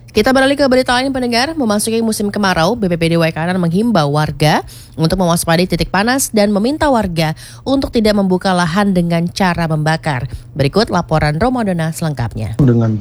Kita beralih ke berita lain pendengar. Memasuki musim kemarau, BPBD Waikanan menghimbau warga untuk mewaspadai titik panas dan meminta warga untuk tidak membuka lahan dengan cara membakar. Berikut laporan Romadona selengkapnya. Dengan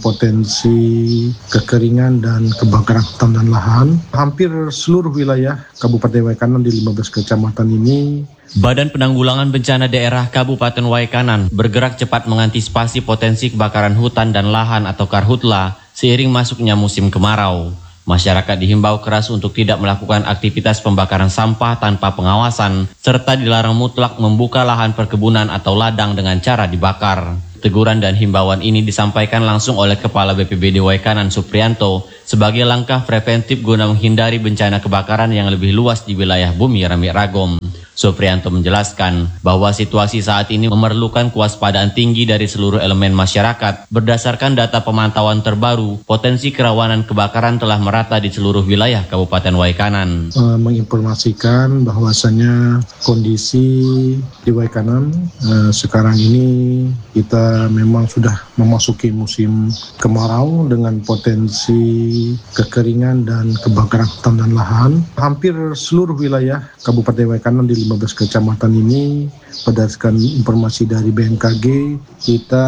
potensi kekeringan dan kebakaran hutan dan lahan, hampir seluruh wilayah Kabupaten Waikanan di 15 kecamatan ini, Badan Penanggulangan Bencana Daerah Kabupaten Waikanan bergerak cepat mengantisipasi potensi kebakaran hutan dan lahan atau karhutla seiring masuknya musim kemarau. Masyarakat dihimbau keras untuk tidak melakukan aktivitas pembakaran sampah tanpa pengawasan, serta dilarang mutlak membuka lahan perkebunan atau ladang dengan cara dibakar. Teguran dan himbauan ini disampaikan langsung oleh Kepala BPBD Waikanan Suprianto sebagai langkah preventif guna menghindari bencana kebakaran yang lebih luas di wilayah Bumi Rami Ragom. Suprianto menjelaskan bahwa situasi saat ini memerlukan kewaspadaan tinggi dari seluruh elemen masyarakat. Berdasarkan data pemantauan terbaru, potensi kerawanan kebakaran telah merata di seluruh wilayah Kabupaten Waikanan. Menginformasikan bahwasannya kondisi di Waikanan sekarang ini kita memang sudah memasuki musim kemarau dengan potensi kekeringan dan kebakaran hutan dan lahan. Hampir seluruh wilayah Kabupaten Waikanan di 15 kecamatan ini, berdasarkan informasi dari BMKG, kita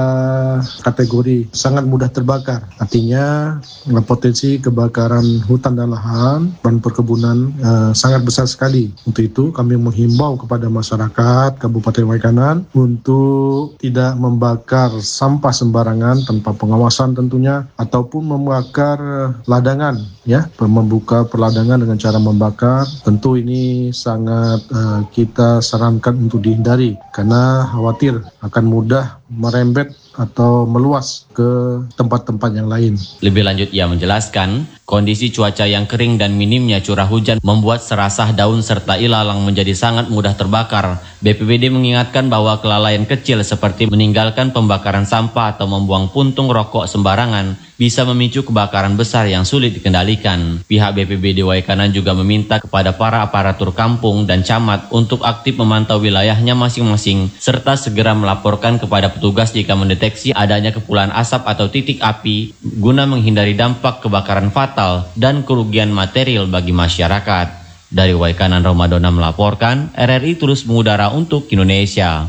kategori sangat mudah terbakar. Artinya potensi kebakaran hutan dan lahan dan perkebunan sangat besar sekali. Untuk itu kami menghimbau kepada masyarakat Kabupaten Waikanan untuk tidak membakar sampah sembarangan tanpa pengawasan tentunya, ataupun membakar ladangan, ya, membuka perladangan dengan cara membakar. Tentu ini sangat kita sarankan untuk dihindari karena khawatir akan mudah merembet atau meluas ke tempat-tempat yang lain. Lebih lanjut ia menjelaskan, kondisi cuaca yang kering dan minimnya curah hujan membuat serasah daun serta ilalang menjadi sangat mudah terbakar. BPBD mengingatkan bahwa kelalaian kecil seperti meninggalkan pembakaran sampah atau membuang puntung rokok sembarangan bisa memicu kebakaran besar yang sulit dikendalikan. Pihak BPBD Waikanan juga meminta kepada para aparatur kampung dan camat untuk aktif memantau wilayahnya masing-masing serta segera melaporkan kepada petugas jika mendeteksi adanya kepulan asap atau titik api guna menghindari dampak kebakaran fatal dan kerugian material bagi masyarakat. Dari Waikanan, Romadona melaporkan, RRI terus mengudara untuk Indonesia.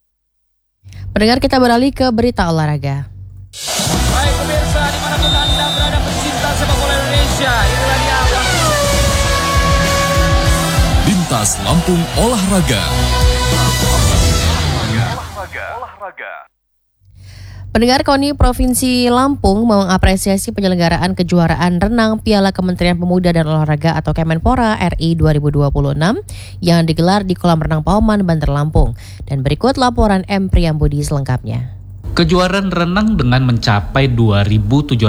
Pendengar, kita beralih ke berita olahraga. Baik pemirsa, dimanapun Anda berada pecinta sepak bola Indonesia, inilah dia Lintas Lampung Olahraga. Pendengar, KONI Provinsi Lampung mengapresiasi penyelenggaraan kejuaraan renang Piala Kementerian Pemuda dan Olahraga atau Kemenpora RI 2026 yang digelar di Kolam Renang Pauman, Bandar Lampung. Dan berikut laporan M. Priyambudi selengkapnya. Kejuaraan renang dengan mencapai 2.780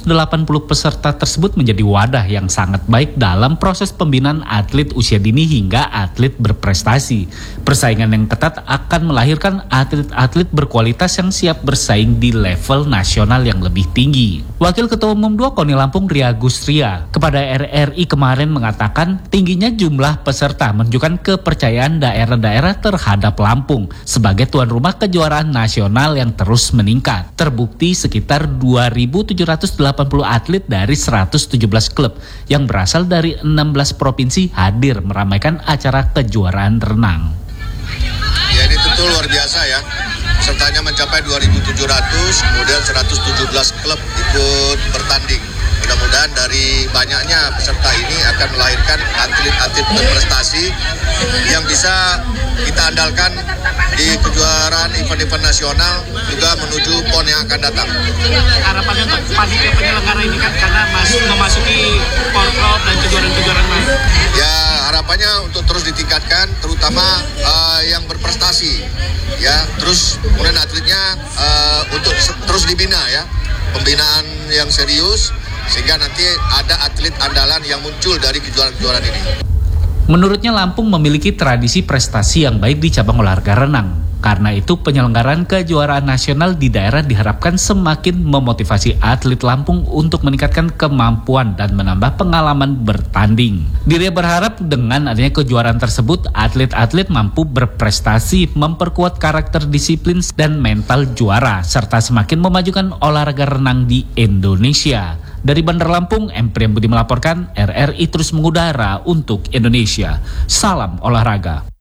peserta tersebut menjadi wadah yang sangat baik dalam proses pembinaan atlet usia dini hingga atlet berprestasi. Persaingan yang ketat akan melahirkan atlet-atlet berkualitas yang siap bersaing di level nasional yang lebih tinggi. Wakil Ketua Umum 2 KONI Lampung Ria Gustria kepada RRI kemarin mengatakan tingginya jumlah peserta menunjukkan kepercayaan daerah-daerah terhadap Lampung sebagai tuan rumah kejuaraan nasional yang terus meningkat. Terbukti sekitar 2.780 atlet dari 117 klub yang berasal dari 16 provinsi hadir meramaikan acara kejuaraan renang. Ya, ini tentu luar biasa ya. Pesertanya mencapai 2.700, kemudian 117 klub ikut bertanding. Mudah-mudahan dari banyaknya peserta ini akan melahirkan atlet-atlet berprestasi yang bisa kita andalkan di kejuaraan event-event nasional juga menuju PON yang akan datang. harapannya untuk panitia penyelenggara ini kan karena memasuki Porprov dan kejuaraan-kejuaraan lain. Ya, harapannya untuk terus ditingkatkan, terutama yang berprestasi. Ya, terus kemudian atletnya untuk terus dibina ya, pembinaan yang serius sehingga nanti ada atlet andalan yang muncul dari kejuaraan-kejuaraan ini. Menurutnya Lampung memiliki tradisi prestasi yang baik di cabang olahraga renang. Karena itu penyelenggaraan kejuaraan nasional di daerah diharapkan semakin memotivasi atlet Lampung untuk meningkatkan kemampuan dan menambah pengalaman bertanding. Dirinya berharap dengan adanya kejuaraan tersebut, atlet-atlet mampu berprestasi, memperkuat karakter disiplin dan mental juara, serta semakin memajukan olahraga renang di Indonesia. Dari Bandar Lampung, M. Priyambudi melaporkan, RRI terus mengudara untuk Indonesia. Salam olahraga.